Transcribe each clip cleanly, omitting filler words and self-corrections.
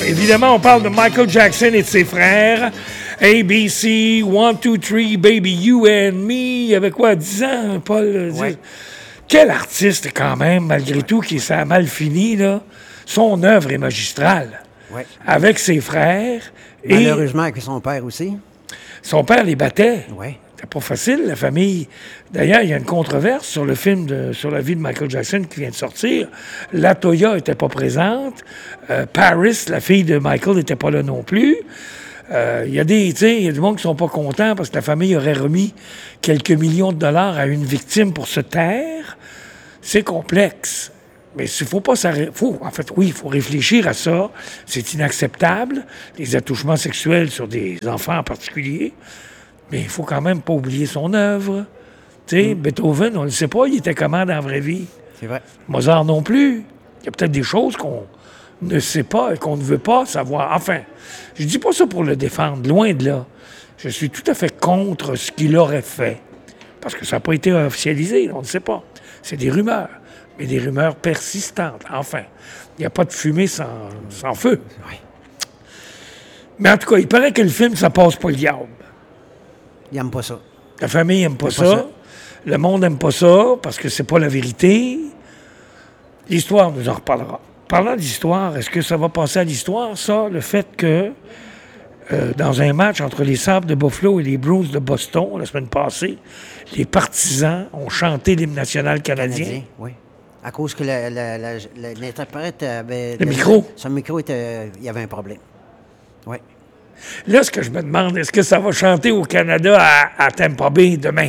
Évidemment, on parle de Michael Jackson et de ses frères. ABC, 1, 2, 3, Baby, You and Me. Il y avait quoi, 10 ans, Paul? Ouais. Quel artiste, quand même, malgré tout, qui ça a mal fini, là. Son œuvre est magistrale. Ouais. Avec ses frères. Malheureusement, avec son père aussi. Son père les battait. Oui. C'était pas facile, la famille. D'ailleurs, il y a une controverse sur le film sur la vie de Michael Jackson qui vient de sortir. LaToya n'était pas présente. Paris, la fille de Michael, n'était pas là non plus. Il y a du monde qui sont pas contents parce que la famille aurait remis quelques millions de dollars à une victime pour se taire. C'est complexe. Mais il faut pas il faut réfléchir à ça. C'est inacceptable, les attouchements sexuels sur des enfants en particulier. Mais il faut quand même pas oublier son œuvre. Tu sais, Beethoven, on ne le sait pas, il était comment dans la vraie vie. C'est vrai. Mozart non plus. Il y a peut-être des choses qu'on ne sait pas et qu'on ne veut pas savoir. Enfin, je dis pas ça pour le défendre, loin de là. Je suis tout à fait contre ce qu'il aurait fait. Parce que ça n'a pas été officialisé, on ne sait pas. C'est des rumeurs, mais des rumeurs persistantes. Enfin, il n'y a pas de fumée sans feu. Oui. Mais en tout cas, il paraît que le film, ça passe pas le diable. Il n'aime pas ça. La famille n'aime pas ça. Le monde n'aime pas ça parce que c'est pas la vérité. L'histoire nous en reparlera. Parlant d'histoire, est-ce que ça va passer à l'histoire, ça, le fait que dans un match entre les Sabres de Buffalo et les Bruins de Boston, la semaine passée, les partisans ont chanté l'hymne national canadien? Oui. À cause que l'interprète avait... Le micro? Son micro était... Il y avait un problème. Oui. Là, ce que je me demande, est-ce que ça va chanter au Canada à Tampa Bay demain?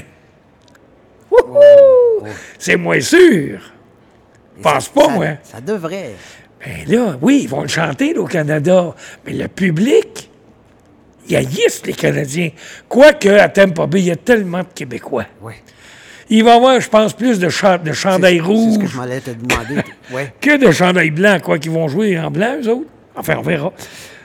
Wouhou! C'est moins sûr. Je pense pas, moi. Ça devrait. Ben là, oui, ils vont le chanter là, au Canada. Mais le public, ils haïssent les Canadiens. Quoique, à Tampa Bay, il y a tellement de Québécois. Oui. Il va y avoir, je pense, plus de chandails rouges. C'est ce que je m'allais te demander. Oui. Que de chandails blancs, quoi, qu'ils vont jouer en blanc, eux autres. Enfin, on verra.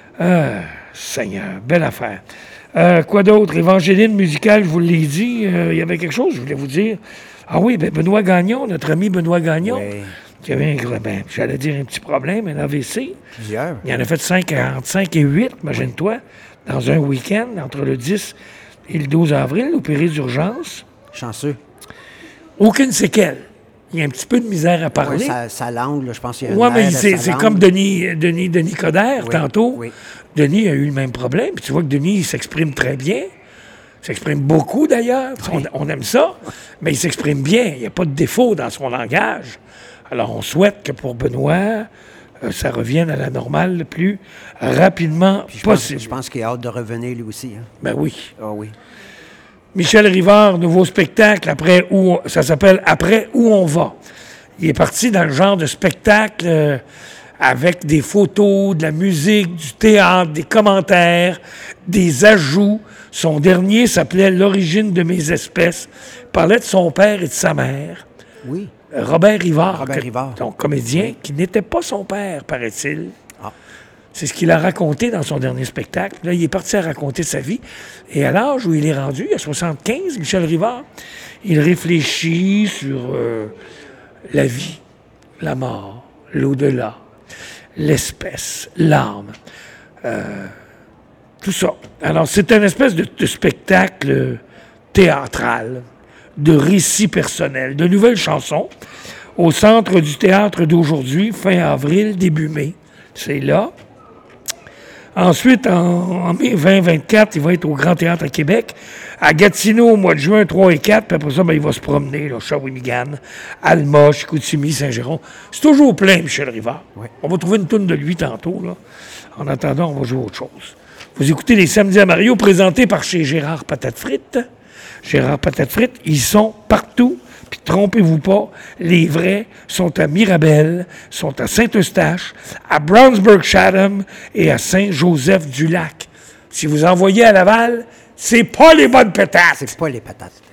Seigneur, belle affaire. Quoi d'autre? Évangéline musicale, je vous l'ai dit. Il y avait quelque chose, je voulais vous dire. Ah oui, ben Benoît Gagnon, notre ami Benoît Gagnon, Oui. qui avait j'allais dire un petit problème, un AVC. Plusieurs. Il en a fait 5 et 8, imagine-toi, dans un week-end, entre le 10 et le 12 avril, opéré d'urgence. Chanceux. Aucune séquelle. Il y a un petit peu de misère à parler. Oui, sa langue, là, je pense qu'il y a une Oui, mais nerf de sa c'est langue. comme Denis Coderre, Oui, tantôt. oui. Denis a eu le même problème. Puis tu vois que Denis, il s'exprime très bien. Il s'exprime beaucoup, d'ailleurs. Oui. On aime ça. Mais il s'exprime bien. Il n'y a pas de défaut dans son langage. Alors, on souhaite que pour Benoît, ça revienne à la normale le plus rapidement possible. Je pense qu'il a hâte de revenir, lui aussi. Hein. Ben oui. Ah oui. Michel Rivard, nouveau spectacle, ça s'appelle « Après où on va ». Il est parti dans le genre de spectacle avec des photos, de la musique, du théâtre, des commentaires, des ajouts. Son dernier s'appelait « L'origine de mes espèces ». Il parlait de son père et de sa mère. Oui. Robert Rivard, Rivard. donc comédien, qui n'était pas son père, paraît-il. Ah. C'est ce qu'il a raconté dans son dernier spectacle. Là, il est parti à raconter sa vie. Et à l'âge où il est rendu, à 75, Michel Rivard, il réfléchit sur la vie, la mort, l'au-delà, l'espèce, l'âme, tout ça. Alors, c'est une espèce de spectacle théâtral, de récits personnels, de nouvelles chansons, au centre du théâtre d'aujourd'hui, fin avril, début mai. C'est là. Ensuite, en mai 2024, il va être au Grand Théâtre à Québec. À Gatineau, au mois de juin, 3 et 4. Puis après ça, il va se promener, là, Shawinigan, Alma, Chicoutimi, Saint-Jérôme. C'est toujours plein, Michel Rivard. Oui. On va trouver une toune de lui tantôt. Là. En attendant, on va jouer à autre chose. Vous écoutez les Samedis à Mario, présentés par chez Gérard Patate Frites. Gérard Patate Frites, ils sont partout. Puis trompez-vous pas, les vrais sont à Mirabel, sont à Saint-Eustache, à Brownsburg-Chatham et à Saint-Joseph-du-Lac. Si vous envoyez à Laval, c'est pas les bonnes pétates. C'est pas les patates.